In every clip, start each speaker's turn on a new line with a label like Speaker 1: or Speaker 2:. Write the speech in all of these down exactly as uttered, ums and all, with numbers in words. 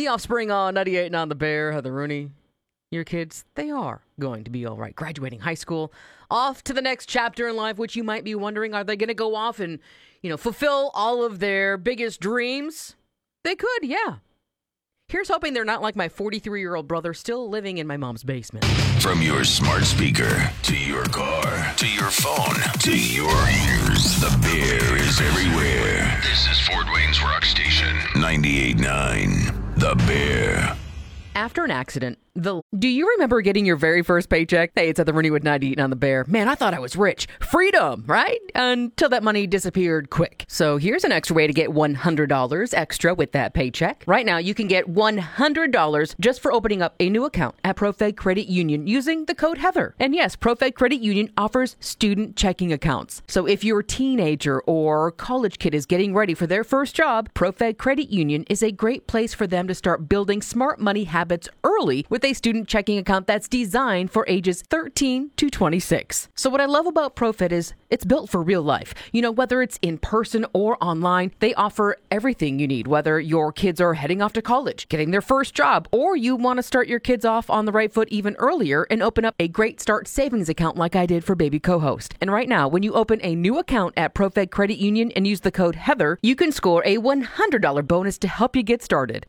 Speaker 1: The Offspring on ninety-eight and on The Bear. Heather Rooney. Your kids, they are going to be all right. Graduating high school, off to the next chapter in life, which you might be wondering, are they going to go off and, you know, fulfill all of their biggest dreams? They could, yeah. Here's hoping they're not like my forty-three-year-old brother still living in my mom's basement.
Speaker 2: From your smart speaker to your car to your phone to your ears, The Bear is everywhere. This is Fort Wayne's Rock Station, ninety-eight point nine, The Bear.
Speaker 1: After an accident, the do you remember getting your very first paycheck? Hey, it's at the Rooney with ninety-eight on The Bear. Man, I thought I was rich. Freedom, right? Until that money disappeared quick. So here's an extra way to get one hundred dollars extra with that paycheck. Right now, you can get one hundred dollars just for opening up a new account at ProFed Credit Union using the code Heather. And yes, ProFed Credit Union offers student checking accounts. So if your teenager or college kid is getting ready for their first job, ProFed Credit Union is a great place for them to start building smart money habits early with a student checking account that's designed for ages thirteen to twenty-six. So what I love about ProFed is it's built for real life. You know, whether it's in person or online, they offer everything you need, whether your kids are heading off to college, getting their first job, or you want to start your kids off on the right foot even earlier and open up a great start savings account like I did for baby co-host. And right now, when you open a new account at ProFed Credit Union and use the code Heather, you can score a one hundred dollars bonus to help you get started.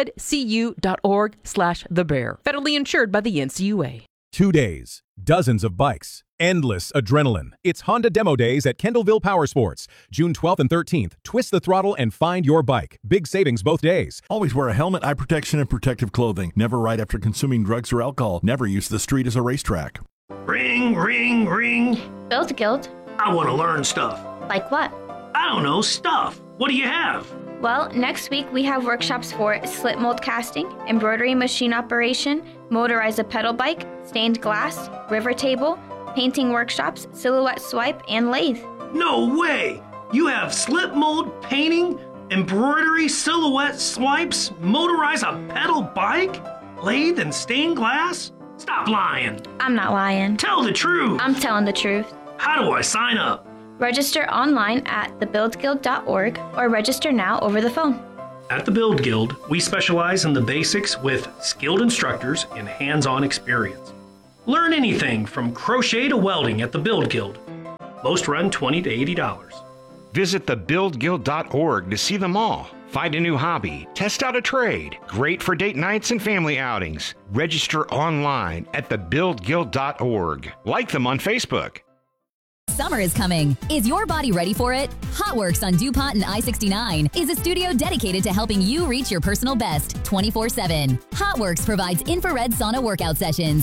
Speaker 1: ProFedCU.org slash The Bear. Federally insured by the N C U A.
Speaker 3: Two days, dozens of bikes, endless adrenaline. It's Honda Demo Days at Kendallville Power Sports. June twelfth and thirteenth. Twist the throttle and find your bike. Big savings both days.
Speaker 4: Always wear a helmet, eye protection, and protective clothing. Never ride after consuming drugs or alcohol. Never use the street as a racetrack.
Speaker 5: Ring, ring, ring.
Speaker 6: Build Guild.
Speaker 5: I want to learn stuff.
Speaker 6: Like what?
Speaker 5: I don't know, stuff. What do you have?
Speaker 6: Well, next week we have workshops for slip mold casting, embroidery machine operation, motorize a pedal bike, stained glass, river table, painting workshops, silhouette swipe, and lathe.
Speaker 5: No way! You have slip mold, painting, embroidery, silhouette swipes, motorize a pedal bike, lathe, and stained glass? Stop lying.
Speaker 6: I'm not lying.
Speaker 5: Tell the truth.
Speaker 6: I'm telling the truth.
Speaker 5: How do I sign up?
Speaker 6: Register online at the build guild dot org or register now over the phone.
Speaker 5: At the Build Guild, we specialize in the basics with skilled instructors and hands-on experience. Learn anything from crochet to welding at the Build Guild. Most run twenty to eighty dollars.
Speaker 7: Visit the build guild dot org to see them all. Find a new hobby, test out a trade. Great for date nights and family outings. Register online at the build guild dot org. Like them on Facebook.
Speaker 8: Summer is coming. Is your body ready for it? Hotworks on DuPont and I sixty-nine is a studio dedicated to helping you reach your personal best twenty-four seven. Hotworks provides infrared sauna workout sessions,